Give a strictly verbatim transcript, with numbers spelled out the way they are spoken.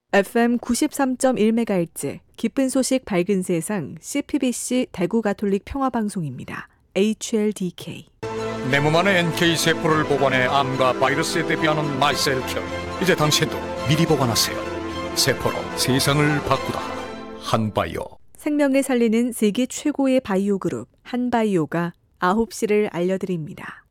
에프엠 구십삼 점 일 메가헤르츠 기쁜 소식 밝은 세상 씨피비씨 대구 가톨릭 평화방송입니다. 에이치엘디케이 내 몸 안에 엔케이 세포를 보관해 암과 바이러스에 대비하는 마이셀큐. 이제 당신도 미리 보관하세요. 세포로 세상을 바꾸다. 한바이오. 생명을 살리는 세계 최고의 바이오 그룹 한바이오가 아홉 시를 알려드립니다.